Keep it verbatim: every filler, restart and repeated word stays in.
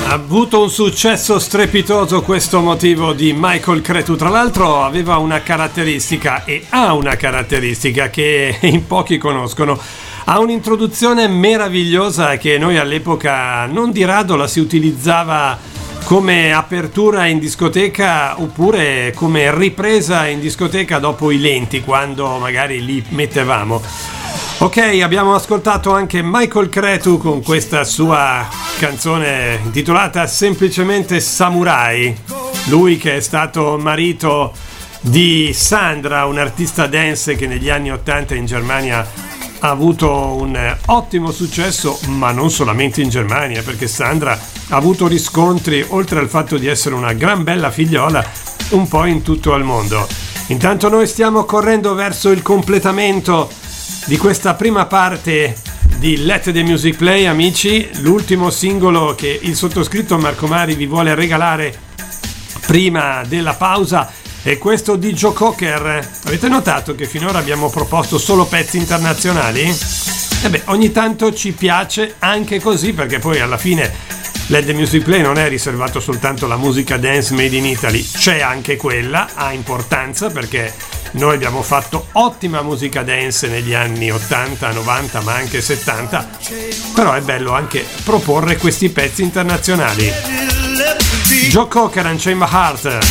Ha avuto un successo strepitoso questo motivo di Michael Cretu. Tra l'altro aveva una caratteristica, e ha una caratteristica che in pochi conoscono. Ha un'introduzione meravigliosa che noi all'epoca non di rado la si utilizzava come apertura in discoteca oppure come ripresa in discoteca dopo i lenti, quando magari li mettevamo. Ok, abbiamo ascoltato anche Michael Cretu con questa sua canzone intitolata semplicemente Samurai. Lui che è stato marito di Sandra, un'artista dance che negli anni ottanta in Germania ha avuto un ottimo successo, ma non solamente in Germania, perché Sandra ha avuto riscontri, oltre al fatto di essere una gran bella figliola, un po' in tutto il mondo. Intanto noi stiamo correndo verso il completamento di questa prima parte di Let the Music Play, amici. L'ultimo singolo che il sottoscritto Marco Mari vi vuole regalare prima della pausa è questo di Joe Cocker. Avete notato che finora abbiamo proposto solo pezzi internazionali? E beh, ogni tanto ci piace anche così, perché poi alla fine Let the Music Play non è riservato soltanto alla musica dance made in Italy, c'è anche quella, ha importanza perché noi abbiamo fatto ottima musica dance negli anni ottanta, novanta, ma anche settanta, però è bello anche proporre questi pezzi internazionali. Joe Cocker and Chain My Heart.